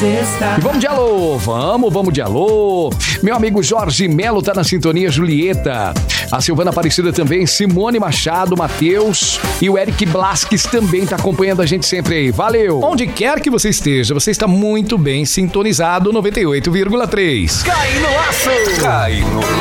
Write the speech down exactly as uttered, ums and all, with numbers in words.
sexta. E vamos de alô, vamos, vamos de alô. Meu amigo Jorge Melo tá na sintonia, Julieta. A Silvana Aparecida também, Simone Machado, Matheus e o Eric Blasques também tá acompanhando a gente sempre aí. Valeu! Onde quer que você esteja, você está muito bem sintonizado, noventa e oito vírgula três. Cai no laço! Cai no